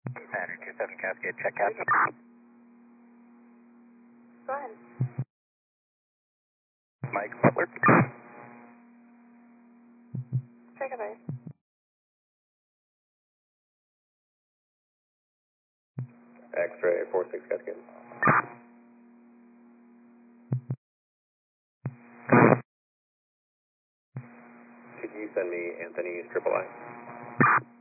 Pattern 27 Cascade, check out. Go ahead. Mike Butler. Check it out. X-ray 46 Cascade. Could you send me Anthony's triple I?